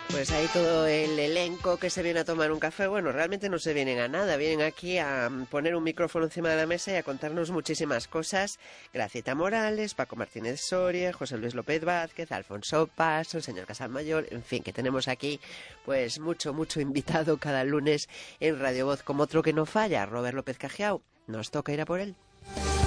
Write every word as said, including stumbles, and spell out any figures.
Pues ahí todo el elenco que se viene a tomar un café, bueno, realmente no se vienen a nada, vienen aquí a poner un micrófono encima de la mesa y a contarnos muchísimas cosas. Gracita Morales, Paco Martínez Soria, José Luis López Vázquez, Alfonso Paso, el señor Casalmayor, en fin, que tenemos aquí pues mucho, mucho invitado cada lunes en Radio Voz, como otro que no falla, Robert López Cajiao. Nos toca ir a por él.